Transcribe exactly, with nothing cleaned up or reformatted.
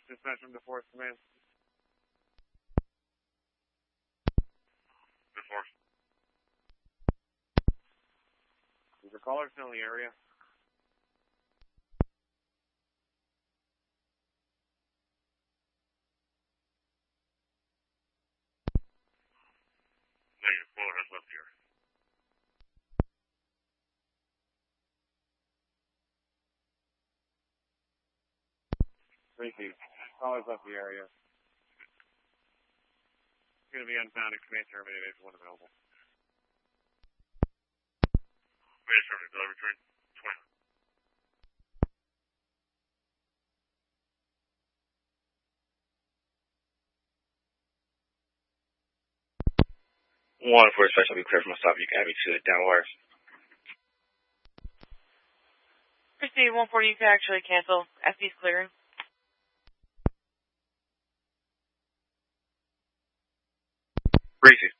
dispatch from the Force Command. The Force. Is the caller still in the area? Negative. Caller has left the area. Thank you. Caller's left the area. It's going to be unfounded. Command terminated if one available. Command terminated. Delivery train. twenty. One for a special, I'll be clear from a stop. You can have me to the down wires. Proceed, one forty, you can actually cancel. F D's clearing. Breezy.